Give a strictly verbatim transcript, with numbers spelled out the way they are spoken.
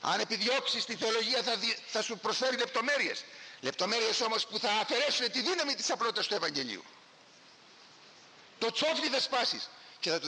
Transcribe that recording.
Αν επιδιώξεις τη θεολογία θα, δι... θα σου προσφέρει λεπτομέρειες. Λεπτομέρειες όμως που θα αφαιρέσουν τη δύναμη της απλότητας του Ευαγγελίου. Το τσόφλι θα σπάσεις και θα το